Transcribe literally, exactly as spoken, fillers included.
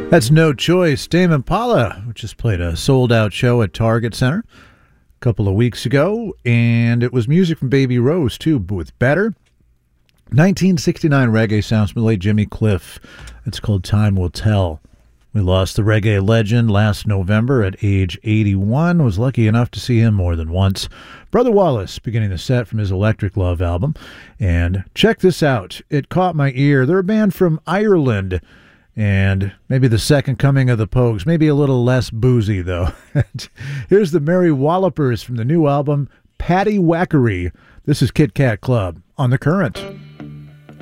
That's No Choice. Tame Impala, which just played a sold-out show at Target Center a couple of weeks ago, and it was music from Baby Rose, too, with Better. nineteen sixty-nine reggae sounds from the late Jimmy Cliff. It's called Time Will Tell. We lost the reggae legend last November at age eighty-one. Was lucky enough to see him more than once. Brother Wallace beginning the set from his Electric Love album. And check this out. It caught my ear. They're a band from Ireland. And maybe the second coming of the Pogues. Maybe a little less boozy, though. Here's the Merry Wallopers from the new album, Paddy Wackery. This is Kit Kat Club on The Current.